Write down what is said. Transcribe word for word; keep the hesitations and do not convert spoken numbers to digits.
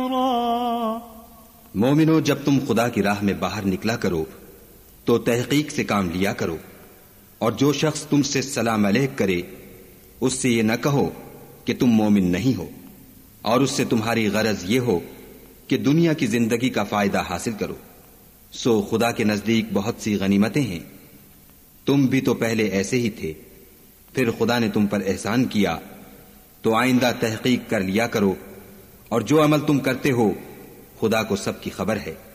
मोमिनो, जब तुम खुदा की राह में बाहर निकला करो तो तहकीक से काम लिया करो, और जो शख्स तुमसे सलाम अलैक करे उससे ये न कहो कि तुम मोमिन नहीं हो, और उससे तुम्हारी गरज ये हो कि दुनिया की जिंदगी का फायदा हासिल करो। सो खुदा के नजदीक बहुत सी गनीमतें हैं। तुम भी तो पहले ऐसे ही थे, फिर खुदा ने तुम पर एहसान किया, तो आइंदा तहकीक कर लिया करो, और जो अमल तुम करते हो खुदा को सब की खबर है।